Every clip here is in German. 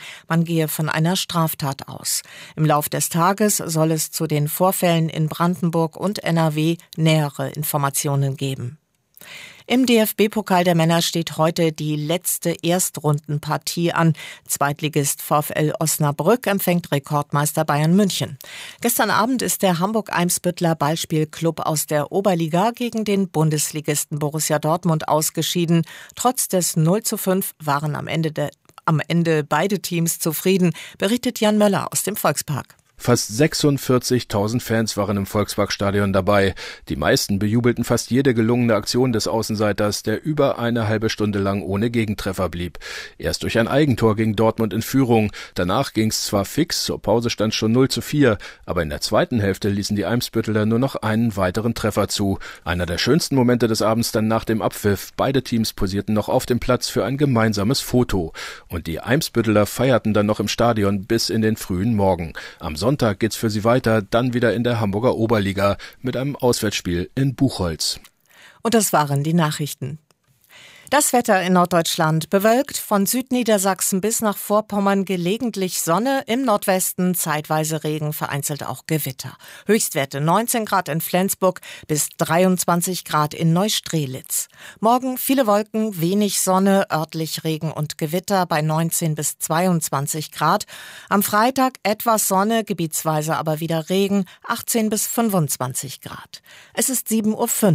man gehe von einer Straftat aus. Im Lauf des Tages soll es zu den Vorfällen in Brandenburg und NRW nähere Informationen geben. Im DFB-Pokal der Männer steht heute die letzte Erstrundenpartie an. Zweitligist VfL Osnabrück empfängt Rekordmeister Bayern München. Gestern Abend ist der Hamburg-Eimsbütteler Ballspielclub aus der Oberliga gegen den Bundesligisten Borussia Dortmund ausgeschieden. Trotz des 0:5 waren am Ende beide Teams zufrieden, berichtet Jan Möller aus dem Volkspark. Fast 46.000 Fans waren im Volksparkstadion dabei. Die meisten bejubelten fast jede gelungene Aktion des Außenseiters, der über eine halbe Stunde lang ohne Gegentreffer blieb. Erst durch ein Eigentor ging Dortmund in Führung. Danach ging's zwar fix, zur Pause stand schon 0:4, aber in der zweiten Hälfte ließen die Eimsbütteler nur noch einen weiteren Treffer zu. Einer der schönsten Momente des Abends dann nach dem Abpfiff. Beide Teams posierten noch auf dem Platz für ein gemeinsames Foto. Und die Eimsbütteler feierten dann noch im Stadion bis in den frühen Morgen. Am Sonntag geht's für sie weiter, dann wieder in der Hamburger Oberliga mit einem Auswärtsspiel in Buchholz. Und das waren die Nachrichten. Das Wetter in Norddeutschland: bewölkt, von Südniedersachsen bis nach Vorpommern gelegentlich Sonne, im Nordwesten zeitweise Regen, vereinzelt auch Gewitter. Höchstwerte 19 Grad in Flensburg bis 23 Grad in Neustrelitz. Morgen viele Wolken, wenig Sonne, örtlich Regen und Gewitter bei 19 bis 22 Grad. Am Freitag etwas Sonne, gebietsweise aber wieder Regen, 18 bis 25 Grad. Es ist 7:05 Uhr.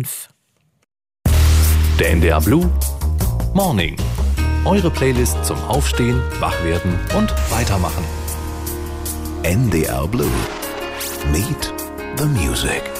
Der NDR Blue Morning. Eure Playlist zum Aufstehen, Wachwerden und Weitermachen. NDR Blue. Meet the Music.